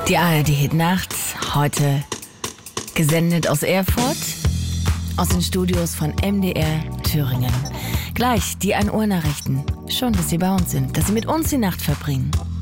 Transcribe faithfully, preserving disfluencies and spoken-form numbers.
Die A R D Hit Nachts, heute gesendet aus Erfurt, aus den Studios von M D R Thüringen. Gleich die ein Uhr Nachrichten. Schon, dass Sie bei uns sind, dass Sie mit uns die Nacht verbringen.